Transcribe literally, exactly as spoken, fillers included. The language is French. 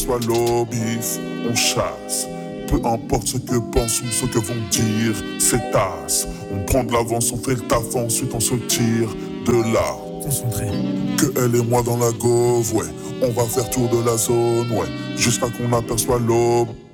soit lobbyiste, on chasse. Peu importe ce que pensent ou ce que vont dire, c'est tasse. On prend de l'avance, on fait le taf, ensuite on se tire de là. Concentré. Que elle et moi dans la gauve, ouais. On va faire tour de la zone, ouais. Jusqu'à qu'on aperçoit l'aube.